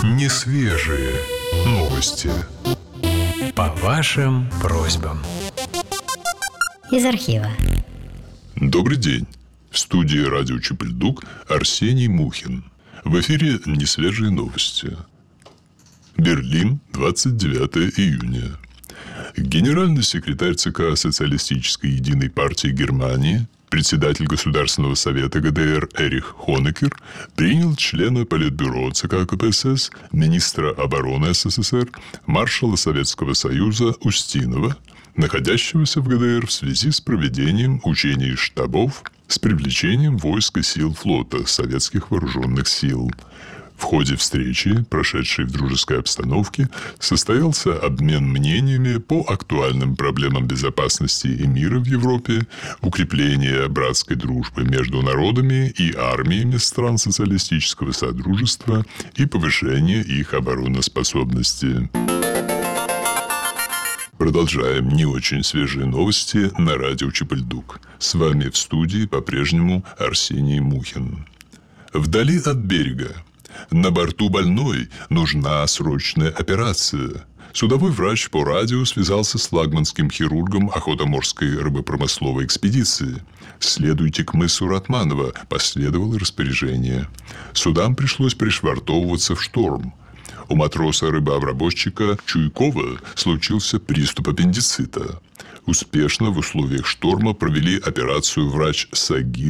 Несвежие новости. По вашим просьбам. Из архива. Добрый день. В студии радио Чепельдук Арсений Мухин. В эфире несвежие новости. Берлин, 29 июня. Генеральный секретарь ЦК Социалистической единой партии Германии, председатель Государственного совета ГДР Эрих Хонекер принял члена Политбюро ЦК КПСС, министра обороны СССР, маршала Советского Союза Устинова, находящегося в ГДР в связи с проведением учений штабов с привлечением войск и сил флота советских вооруженных сил. В ходе встречи, прошедшей в дружеской обстановке, состоялся обмен мнениями по актуальным проблемам безопасности и мира в Европе, укрепление братской дружбы между народами и армиями стран социалистического содружества и повышение их обороноспособности. Продолжаем не очень свежие новости на радио Чепельдук. С вами в студии по-прежнему Арсений Мухин. Вдали от берега. На борту больной нужна срочная операция. Судовой врач по радио связался с флагманским хирургом охотоморской рыбопромысловой экспедиции. «Следуйте к мысу Ратманова», последовало распоряжение. Судам пришлось пришвартовываться в шторм. У матроса-рыбообработчика Чуйкова случился приступ аппендицита. Успешно в условиях шторма провели операцию врач Саги